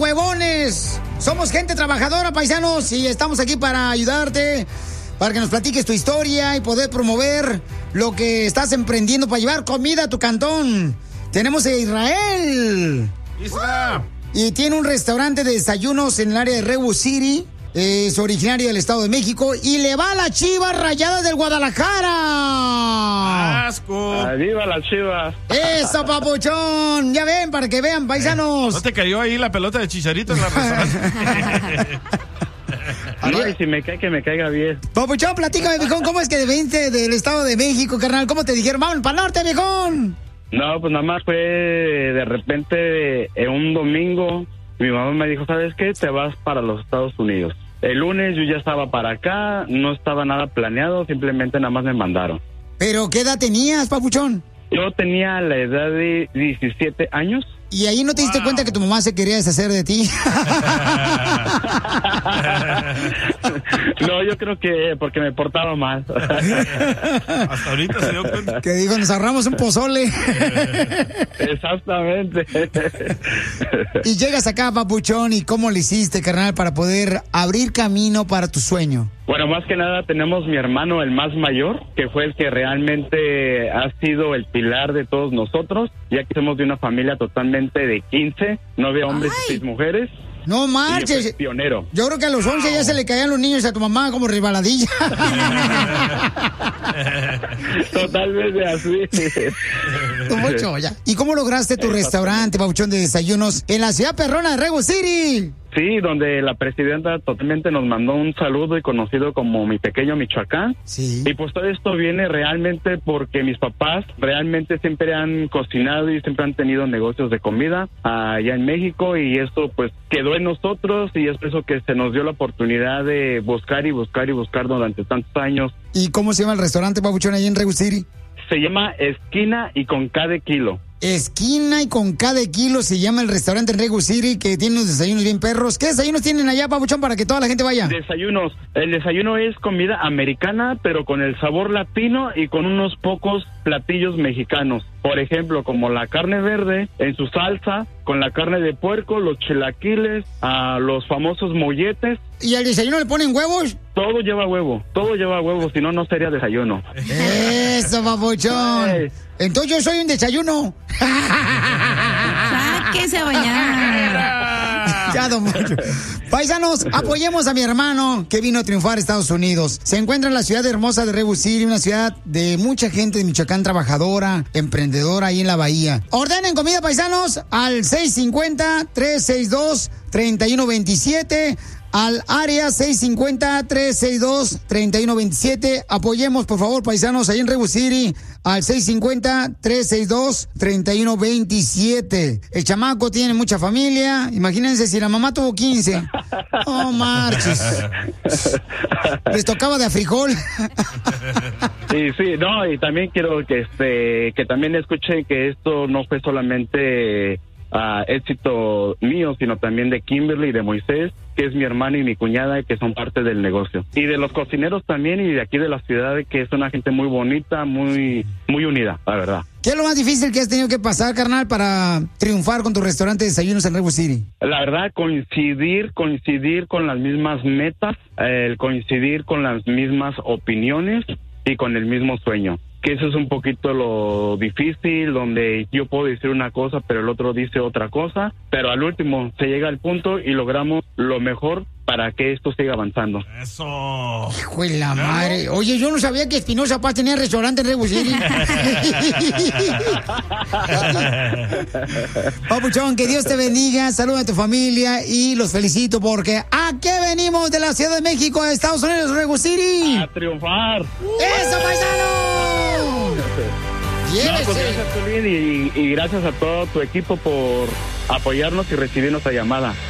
huevones. Somos gente trabajadora, paisanos, y estamos aquí para ayudarte, para que nos platiques tu historia y poder promover lo que estás emprendiendo para llevar comida a tu cantón. Tenemos a Israel. Isra. Y tiene un restaurante de desayunos en el área de Redwood City. Es originario del Estado de México y le va a las Chivas Rayadas del Guadalajara. ¡Asco! ¡Viva las Chivas! ¡Eso, papuchón! Ya ven, para que vean, paisanos. ¿No te cayó ahí la pelota de Chicharito en la restaurante? No, y si me cae, que me caiga bien. Papuchón, platícame, viejón, ¿cómo es que viniste del Estado de México, carnal? ¿Cómo te dijeron? ¡Vamos para el norte, viejón! No, pues nada más fue de repente un domingo. Mi mamá me dijo, ¿sabes qué? Te vas para los Estados Unidos. El lunes yo ya estaba para acá, no estaba nada planeado, simplemente nada más me mandaron. ¿Pero qué edad tenías, papuchón? Yo tenía la edad de 17 años. ¿Y ahí no te diste cuenta que tu mamá se quería deshacer de ti? No, yo creo que porque me portaba mal. Hasta ahorita se dio cuenta. Que digo, nos ahorramos un pozole. Exactamente. Y llegas acá, papuchón, ¿y cómo le hiciste, carnal, para poder abrir camino para tu sueño? Bueno, más que nada tenemos mi hermano, el más mayor, que fue el que realmente ha sido el pilar de todos nosotros, ya que somos de una familia totalmente de 15, 9 hombres y 6 mujeres. No marches. Y pionero. Yo creo que a los 11 ya se le caían los niños a tu mamá como resbaladilla. Totalmente así. Mucho, ya. ¿Y cómo lograste tu restaurante, papuchón, de desayunos en la ciudad perrona de Redwood City? Sí, donde la presidenta totalmente nos mandó un saludo y conocido como mi pequeño Michoacán. Sí. Y pues todo esto viene realmente porque mis papás realmente siempre han cocinado y siempre han tenido negocios de comida allá en México, y esto pues quedó en nosotros, y es por eso que se nos dio la oportunidad de buscar y buscar y buscar durante tantos años. ¿Y cómo se llama el restaurante, papuchón, ahí en Redwood City? Se llama Esquina y con K de Kilo. Esquina y con cada kilo se llama el restaurante en Redwood City, que tiene unos desayunos bien perros. ¿Qué desayunos tienen allá, papuchón, para que toda la gente vaya? Desayunos. El desayuno es comida americana, pero con el sabor latino y con unos pocos platillos mexicanos. Por ejemplo, como la carne verde en su salsa, con la carne de puerco, los chilaquiles, los famosos molletes. ¿Y al desayuno le ponen huevos? Todo lleva huevo, si no, no sería desayuno. Eso, papuchón. Ay. Entonces yo soy un desayuno. Sáquese a bañar. Ya, don Moncho. Paisanos, apoyemos a mi hermano que vino a triunfar a Estados Unidos. Se encuentra en la ciudad hermosa de Redwood City, una ciudad de mucha gente de Michoacán trabajadora, emprendedora ahí en la bahía. Ordenen comida, paisanos, al 650-362-3127. Al área 650-362-3127. Apoyemos, por favor, paisanos, ahí en Redwood City, al 650-362-3127. El chamaco tiene mucha familia. Imagínense si la mamá tuvo 15. Oh, marches. Les tocaba de a frijol. Sí, no, y también quiero que también escuchen que esto no fue solamente éxito mío, sino también de Kimberly y de Moisés, que es mi hermano y mi cuñada, que son parte del negocio. Y de los cocineros también, y de aquí de la ciudad, que es una gente muy bonita, muy unida, la verdad. ¿Qué es lo más difícil que has tenido que pasar, carnal, para triunfar con tu restaurante de desayunos en Redwood City? La verdad, coincidir con las mismas metas, el coincidir con las mismas opiniones y con el mismo sueño. Que eso es un poquito lo difícil, donde yo puedo decir una cosa, pero el otro dice otra cosa, pero al último se llega al punto y logramos lo mejor para que esto siga avanzando. Eso. Hijo de la madre. Oye, yo no sabía que Espinosa Paz tenía restaurante en Redwood City. Papuchón, que Dios te bendiga, saluda a tu familia y los felicito porque ¿a qué venimos de la Ciudad de México a Estados Unidos, Redwood City? ¡A triunfar! ¡Eso, paisano! No, pues gracias, Tulín, y gracias a todo tu equipo por apoyarnos y recibir nuestra llamada.